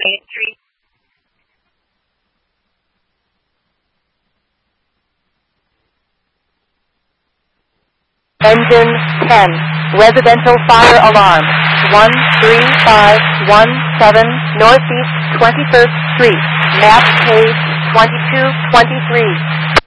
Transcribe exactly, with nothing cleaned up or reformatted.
eighth Street. Engine ten. Residential fire alarm. one three five one seven Northeast twenty-first Street. Map page twenty-two twenty-three.